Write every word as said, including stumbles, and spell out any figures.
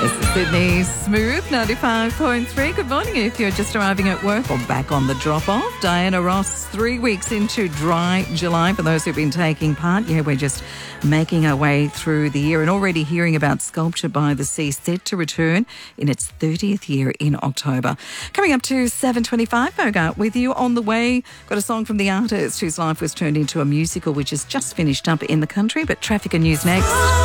This is Sydney Smooth, ninety-five point three. Good morning if you're just arriving at work or back on the drop-off. Diana Ross, three weeks into dry July. For those who've been taking part, yeah, we're just making our way through the year and already hearing about Sculpture by the Sea set to return in its thirtieth year in October. Coming up to seven twenty-five, Bogart with you on the way. Got a song from the artist whose life was turned into a musical which has just finished up in the country, but traffic and news next.